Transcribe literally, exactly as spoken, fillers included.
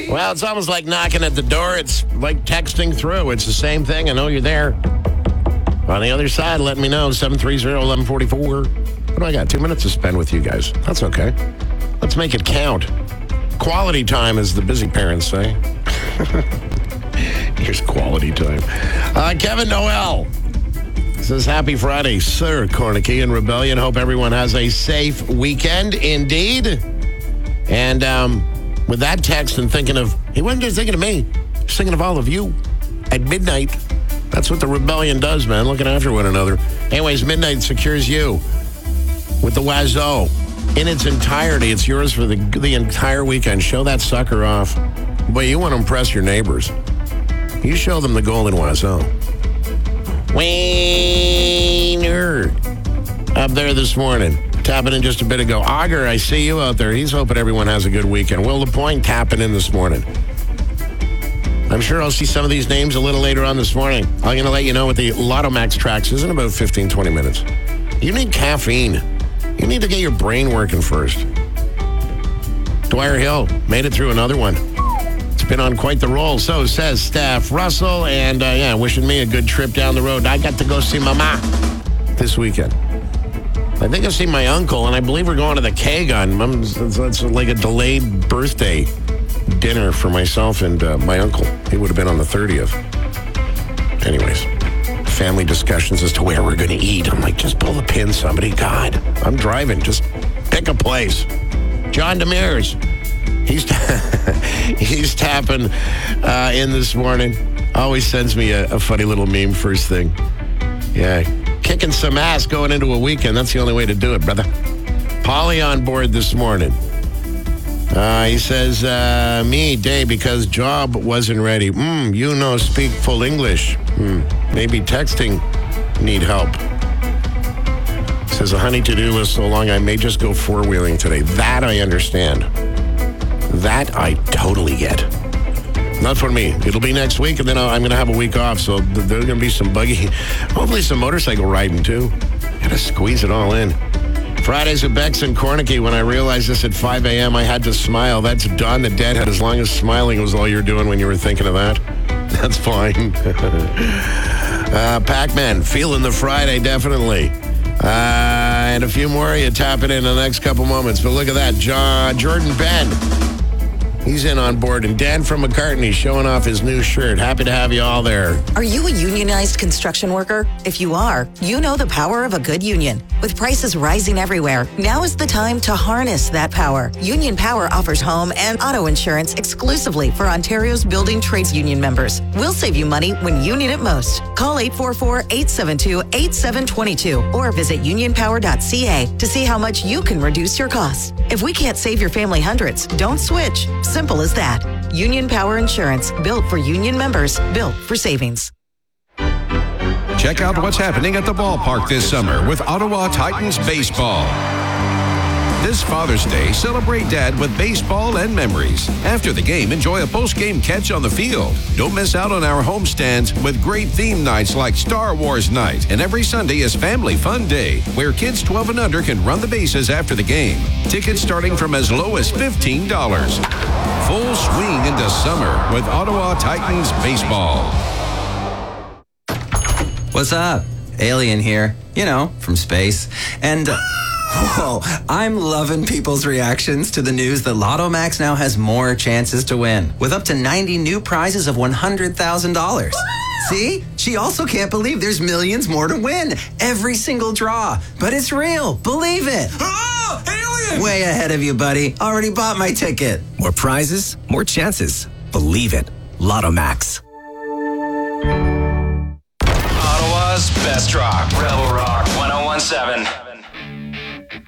Well, it's almost like knocking at the door. It's like texting through. It's the same thing. I know you're there. On the other side, let me know. seven three zero, one one four four. What do I got? Two minutes to spend with you guys. That's okay. Let's make it count. Quality time, as the busy parents say. Here's quality time. Uh, Kevin Noel says, happy Friday, Sir Cornicky and Rebellion. Hope everyone has a safe weekend, indeed. And um, with that text and thinking of, he wasn't just thinking of me, he's thinking of all of you at midnight. That's what the Rebellion does, man, looking after one another. Anyways, midnight secures you with the Wazo in its entirety. It's yours for the, the entire weekend. Show that sucker off. But you want to impress your neighbors. You show them the golden Wazo. Wiener up there this morning. Tapping in just a bit ago. Auger, I see you out there. He's hoping everyone has a good weekend. Will LaPointe tapping in this morning. I'm sure I'll see some of these names a little later on this morning. I'm going to let you know what the Lotto Max tracks is in about fifteen, twenty minutes. You need caffeine. You need to get your brain working first. Dwyer Hill made it through another one. It's been on quite the roll. So says Steph Russell. And, uh, yeah, wishing me a good trip down the road. I got to go see Mama this weekend. I think I've seen my uncle, and I believe we're going to the K-Gun. It's like a delayed birthday dinner for myself and uh, my uncle. It would have been on the thirtieth. Anyways, family discussions as to where we're going to eat. I'm like, just pull the pin, somebody. God, I'm driving. Just pick a place. John Demers, he's he's tapping uh, in this morning. Always sends me a, a funny little meme first thing. Yeah, kicking some ass going into a weekend. That's the only way to do it, brother. Polly on board this morning. Uh, he says, uh, me, day, because job wasn't ready. Mm, you know, speak full English. Mm, maybe texting need help. Says, a honey to-do list so long I may just go four-wheeling today. That I understand. That I totally get. Not for me. It'll be next week, and then I'll, I'm going to have a week off, so th- there's going to be some buggy, hopefully some motorcycle riding, too. Got to squeeze it all in. Fridays with Bex and Cornicky. When I realized this at five a.m., I had to smile. That's Don the Deadhead. As long as smiling was all you're doing when you were thinking of that, that's fine. uh, Pac-Man, feeling the Friday, definitely. Uh, and a few more of you tapping in the next couple moments. But look at that. John, Jordan Ben. He's in on board. And Dan from McCartney showing off his new shirt. Happy to have you all there. Are you a unionized construction worker? If you are, you know the power of a good union. With prices rising everywhere, now is the time to harness that power. Union Power offers home and auto insurance exclusively for Ontario's building trades union members. We'll save you money when you need it most. Call eight four four, eight seven two, eight seven two two or visit union power dot c a to see how much you can reduce your costs. If we can't save your family hundreds, don't switch. Simple as that. Union Power Insurance, built for union members, built for savings. Check out what's happening at the ballpark this summer with Ottawa Titans baseball. This Father's Day, celebrate Dad with baseball and memories. After the game, enjoy a post-game catch on the field. Don't miss out on our homestands with great theme nights like Star Wars Night. And every Sunday is Family Fun Day, where kids twelve and under can run the bases after the game. Tickets starting from as low as fifteen dollars. Full swing into summer with Ottawa Titans baseball. What's up? Alien here. You know, from space. And, uh, whoa, I'm loving people's reactions to the news that Lotto Max now has more chances to win, with up to ninety new prizes of one hundred thousand dollars. See? She also can't believe there's millions more to win. Every single draw. But it's real. Believe it. Oh, alien! Way ahead of you, buddy. Already bought my ticket. More prizes, more chances. Believe it. Lotto Max. Ottawa's best rock. Rebel Rock one oh one seven.